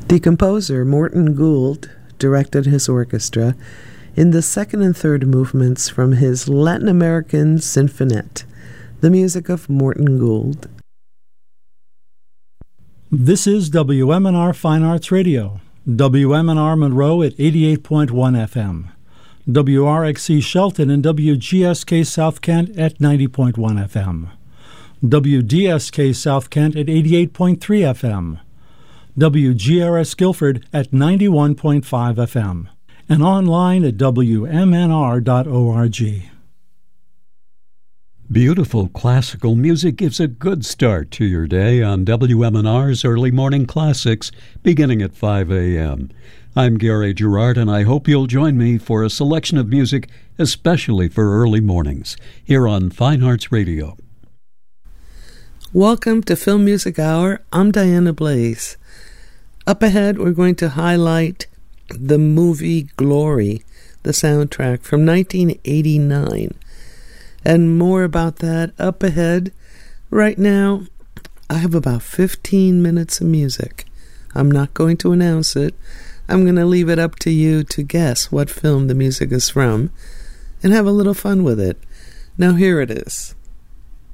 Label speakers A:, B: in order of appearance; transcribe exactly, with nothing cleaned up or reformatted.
A: The composer, Morton Gould, directed his orchestra in the second and third movements from his Latin American Sinfonette, the music of Morton Gould.
B: This is W M N R Fine Arts Radio, W M N R Monroe at eighty-eight point one F M, W R X C Shelton and W G S K South Kent at ninety point one F M, W D S K South Kent at eighty-eight point three F M, W G R S Guilford at ninety-one point five F M, and online at W M N R dot org.
C: Beautiful classical music gives a good start to your day on W M N R's Early Morning Classics, beginning at five a.m. I'm Gary Gerard, and I hope you'll join me for a selection of music especially for early mornings, here on Fine Arts Radio.
A: Welcome to Film Music Hour. I'm Diana Blaze. Up ahead, we're going to highlight the movie Glory, the soundtrack from nineteen eighty-nine. And more about that up ahead. Right now, I have about fifteen minutes of music. I'm not going to announce it. I'm going to leave it up to you to guess what film the music is from and have a little fun with it. Now here it is.